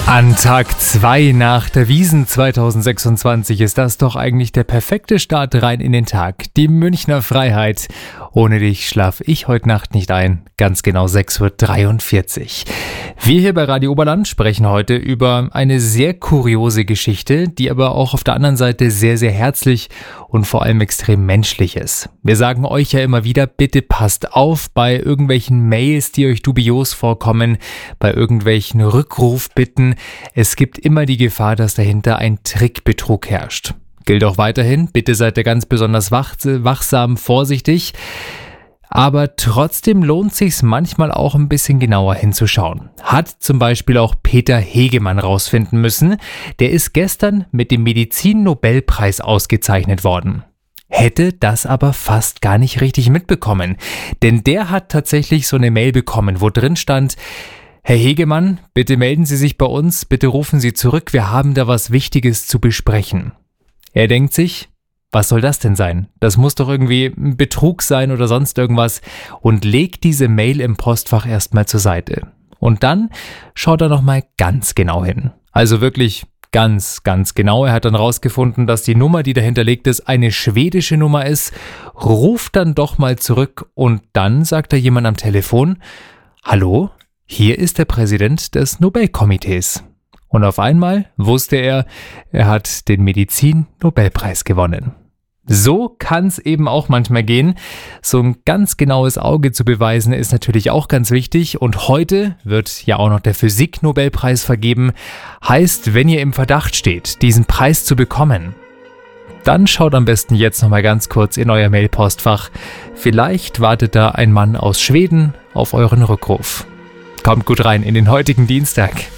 An Tag 2 nach der Wiesn 2026 ist das doch eigentlich der perfekte Start rein in den Tag. Die Münchner Freiheit. Ohne dich schlaf ich heute Nacht nicht ein. Ganz genau 6:43 Uhr. Wir hier bei Radio Oberland sprechen heute über eine sehr kuriose Geschichte, die aber auch auf der anderen Seite sehr, sehr herzlich und vor allem extrem menschlich ist. Wir sagen euch ja immer wieder, bitte passt auf bei irgendwelchen Mails, die euch dubios vorkommen, bei irgendwelchen Rückrufbitten. Es gibt immer die Gefahr, dass dahinter ein Trickbetrug herrscht. Gilt auch weiterhin, bitte seid ihr ganz besonders wachsam, vorsichtig. Aber trotzdem lohnt sich's manchmal auch ein bisschen genauer hinzuschauen. Hat zum Beispiel auch Peter Hegemann rausfinden müssen. Der ist gestern mit dem Medizin-Nobelpreis ausgezeichnet worden. Hätte das aber fast gar nicht richtig mitbekommen. Denn der hat tatsächlich so eine Mail bekommen, wo drin stand: Herr Hegemann, bitte melden Sie sich bei uns, bitte rufen Sie zurück, wir haben da was Wichtiges zu besprechen. Er denkt sich, was soll das denn sein? Das muss doch irgendwie ein Betrug sein oder sonst irgendwas, und legt diese Mail im Postfach erstmal zur Seite. Und dann schaut er nochmal ganz genau hin. Also wirklich ganz, ganz genau. Er hat dann rausgefunden, dass die Nummer, die dahinterlegt ist, eine schwedische Nummer ist, ruft dann doch mal zurück und dann sagt er jemand am Telefon: Hallo, hier ist der Präsident des Nobelkomitees. Und auf einmal wusste er hat den Medizin-Nobelpreis gewonnen. So kann es eben auch manchmal gehen. So ein ganz genaues Auge zu beweisen ist natürlich auch ganz wichtig. Und heute wird ja auch noch der Physik-Nobelpreis vergeben. Heißt, wenn ihr im Verdacht steht, diesen Preis zu bekommen, dann schaut am besten jetzt nochmal ganz kurz in euer Mailpostfach. Vielleicht wartet da ein Mann aus Schweden auf euren Rückruf. Kommt gut rein in den heutigen Dienstag.